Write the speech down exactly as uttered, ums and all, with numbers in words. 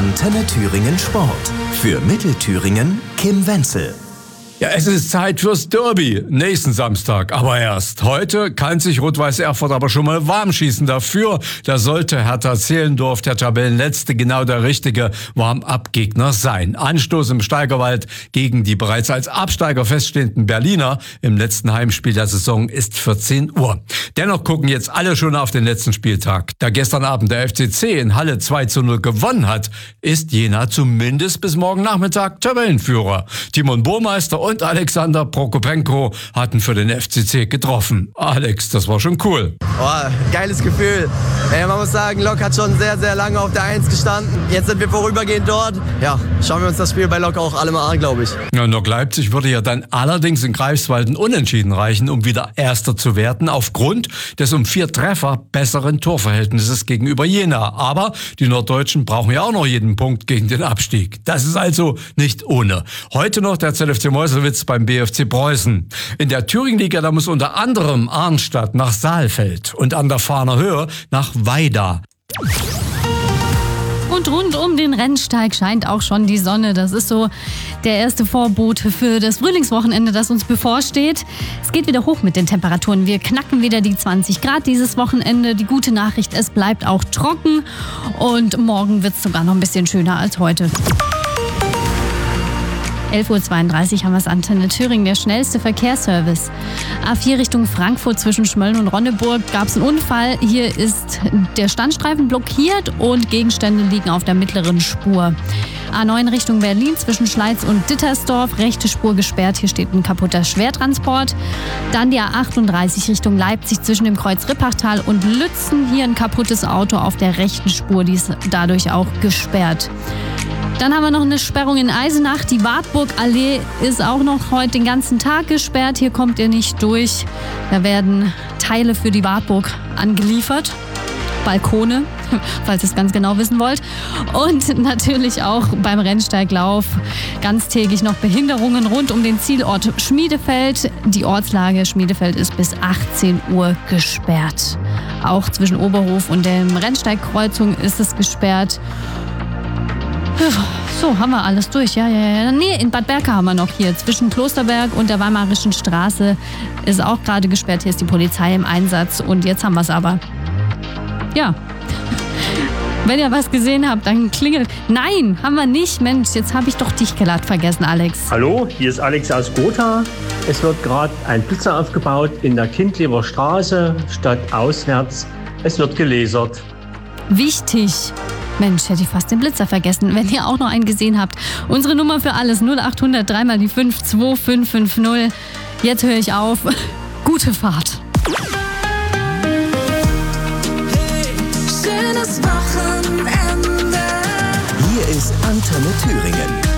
Antenne Thüringen Sport. Für Mittelthüringen Kim Wenzel. Ja, es ist Zeit fürs Derby. Nächsten Samstag, aber erst. Heute kann sich Rot-Weiß Erfurt aber schon mal warm schießen dafür. Da sollte Hertha Zehlendorf, der Tabellenletzte, genau der richtige Warm-up-Gegner sein. Anstoß im Steigerwald gegen die bereits als Absteiger feststehenden Berliner im letzten Heimspiel der Saison ist vierzehn Uhr. Dennoch gucken jetzt alle schon auf den letzten Spieltag. Da gestern Abend der F C C in Halle zwei zu null gewonnen hat, ist Jena zumindest bis morgen Nachmittag Tabellenführer. Timon Burmeister und Alexander Prokopenko hatten für den F C C getroffen. Alex, das war schon cool. Oh, geiles Gefühl. Ey, man muss sagen, Lok hat schon sehr, sehr lange auf der Eins gestanden. Jetzt sind wir vorübergehend dort. Ja, schauen wir uns das Spiel bei Lok auch alle mal an, glaube ich. Ja, Lok Leipzig würde ja dann allerdings in Greifswald ein Unentschieden reichen, um wieder Erster zu werden, aufgrund des um vier Treffer besseren Torverhältnisses gegenüber Jena. Aber die Norddeutschen brauchen ja auch noch jeden Punkt gegen den Abstieg. Das ist also nicht ohne. Heute noch der Z F C Meuselwitz beim B F C Preußen. In der Thüringenliga, da muss unter anderem Arnstadt nach Saalfeld und an der Fahner Höhe nach Weida. Und rund um den Rennsteig scheint auch schon die Sonne. Das ist so der erste Vorbote für das Frühlingswochenende, das uns bevorsteht. Es geht wieder hoch mit den Temperaturen. Wir knacken wieder die zwanzig Grad dieses Wochenende. Die gute Nachricht, es bleibt auch trocken. Und morgen wird es sogar noch ein bisschen schöner als heute. elf Uhr zweiunddreißig haben wir es, Antenne Thüringen, der schnellste Verkehrsservice. A vier Richtung Frankfurt zwischen Schmölln und Ronneburg gab es einen Unfall. Hier ist der Standstreifen blockiert und Gegenstände liegen auf der mittleren Spur. A neun Richtung Berlin zwischen Schleiz und Dittersdorf, rechte Spur gesperrt. Hier steht ein kaputter Schwertransport. Dann die A achtunddreißig Richtung Leipzig zwischen dem Kreuz Rippachtal und Lützen. Hier ein kaputtes Auto auf der rechten Spur, die ist dadurch auch gesperrt. Dann haben wir noch eine Sperrung in Eisenach. Die Wartburgallee ist auch noch heute den ganzen Tag gesperrt. Hier kommt ihr nicht durch. Da werden Teile für die Wartburg angeliefert. Balkone, falls ihr es ganz genau wissen wollt. Und natürlich auch beim Rennsteiglauf ganztägig noch Behinderungen rund um den Zielort Schmiedefeld. Die Ortslage Schmiedefeld ist bis achtzehn Uhr gesperrt. Auch zwischen Oberhof und der Rennsteigkreuzung ist es gesperrt. So, haben wir alles durch. Ja, ja, ja. Nee, in Bad Berka haben wir noch hier. Zwischen Klosterberg und der Weimarischen Straße ist auch gerade gesperrt. Hier ist die Polizei im Einsatz. Und jetzt haben wir es aber. Ja. Wenn ihr was gesehen habt, dann klingelt. Nein, haben wir nicht. Mensch, jetzt habe ich doch dich glatt vergessen, Alex. Hallo, hier ist Alex aus Gotha. Es wird gerade ein Blitzer aufgebaut in der Kindleber Straße, statt auswärts. Es wird gelasert. Wichtig. Mensch, hätte ich fast den Blitzer vergessen, wenn ihr auch noch einen gesehen habt. Unsere Nummer für alles null acht hundert drei mal die fünf zwei fünf fünf null. Jetzt höre ich auf. Gute Fahrt. Hey, schönes Wochenende. Hier ist Antenne Thüringen.